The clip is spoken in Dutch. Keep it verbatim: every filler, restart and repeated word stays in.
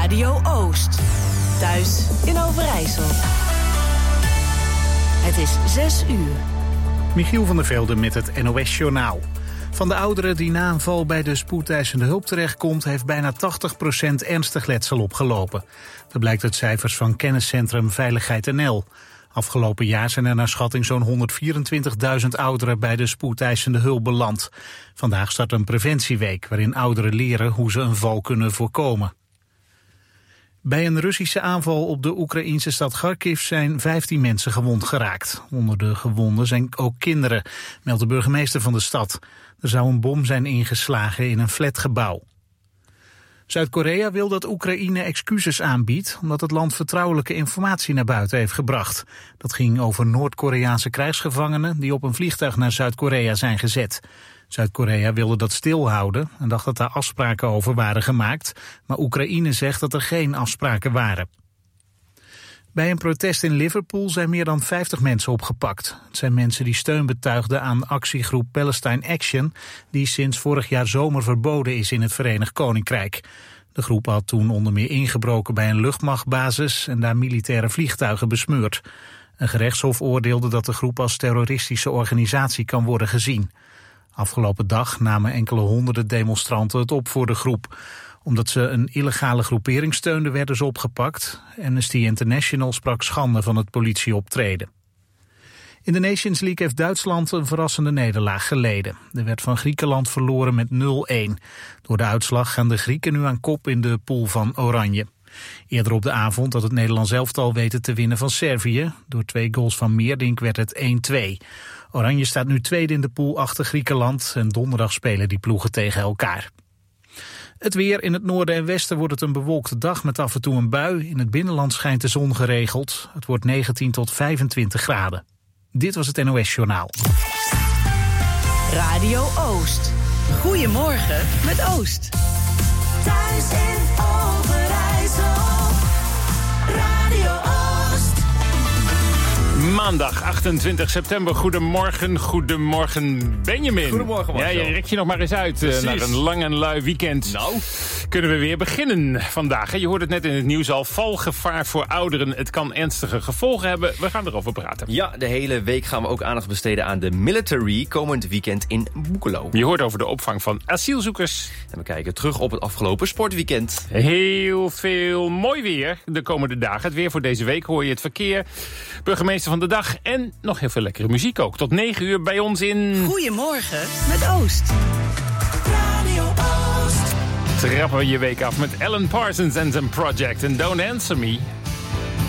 Radio Oost. Thuis in Overijssel. Het is zes uur. Michiel van der Velde met het N O S-journaal. Van de ouderen die na een val bij de spoedeisende hulp terechtkomt, heeft bijna tachtig procent ernstig letsel opgelopen. Dat blijkt uit cijfers van kenniscentrum Veiligheid N L. Afgelopen jaar zijn er naar schatting zo'n honderdvierentwintigduizend ouderen bij de spoedeisende hulp beland. Vandaag start een preventieweek waarin ouderen leren hoe ze een val kunnen voorkomen. Bij een Russische aanval op de Oekraïnse stad Kharkiv zijn vijftien mensen gewond geraakt. Onder de gewonden zijn ook kinderen, meldt de burgemeester van de stad. Er zou een bom zijn ingeslagen in een flatgebouw. Zuid-Korea wil dat Oekraïne excuses aanbiedt, omdat het land vertrouwelijke informatie naar buiten heeft gebracht. Dat ging over Noord-Koreaanse krijgsgevangenen die op een vliegtuig naar Zuid-Korea zijn gezet. Zuid-Korea wilde dat stilhouden en dacht dat daar afspraken over waren gemaakt, maar Oekraïne zegt dat er geen afspraken waren. Bij een protest in Liverpool zijn meer dan vijftig mensen opgepakt. Het zijn mensen die steun betuigden aan actiegroep Palestine Action, die sinds vorig jaar zomer verboden is in het Verenigd Koninkrijk. De groep had toen onder meer ingebroken bij een luchtmachtbasis en daar militaire vliegtuigen besmeurd. Een gerechtshof oordeelde dat de groep als terroristische organisatie kan worden gezien. Afgelopen dag namen enkele honderden demonstranten het op voor de groep. Omdat ze een illegale groepering steunden, werden ze opgepakt. Amnesty International sprak schande van het politieoptreden. In de Nations League heeft Duitsland een verrassende nederlaag geleden. Er werd van Griekenland verloren met nul-een. Door de uitslag gaan de Grieken nu aan kop in de pool van Oranje. Eerder op de avond had het Nederlands elftal weten te winnen van Servië. Door twee goals van Meerdink werd het één-twee. Oranje staat nu tweede in de pool achter Griekenland en donderdag spelen die ploegen tegen elkaar. Het weer: in het noorden en westen wordt het een bewolkte dag met af en toe een bui. In het binnenland schijnt de zon geregeld. Het wordt negentien tot vijfentwintig graden. Dit was het N O S-journaal. Radio Oost. Goedemorgen met Oost. Thuis in Overijssel. Radio Oost. Maandag achtentwintig september. Goedemorgen, goedemorgen Benjamin. Goedemorgen Marcel. Ja, je rekt je nog maar eens uit uh, naar een lang en lui weekend. Nou? Kunnen we weer beginnen vandaag. Je hoort het net in het nieuws al. Valgevaar voor ouderen. Het kan ernstige gevolgen hebben. We gaan erover praten. Ja, de hele week gaan we ook aandacht besteden aan de military komend weekend in Boekelo. Je hoort over de opvang van asielzoekers. En we kijken terug op het afgelopen sportweekend. Heel veel mooi weer de komende dagen. Het weer voor deze week hoor je het verkeer. Burgemeester van de dag en nog heel veel lekkere muziek ook. Tot negen uur bij ons in... Goedemorgen met Oost. Radio Oost. Trappen we je week af met Alan Parsons en zijn project. En Don't Answer Me.